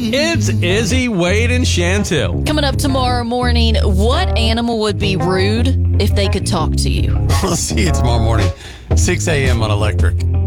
It's Izzy, Wade, and Chantel. Coming up tomorrow morning, what animal would be rude if they could talk to you? We'll see you tomorrow morning, 6 a.m. on Electric.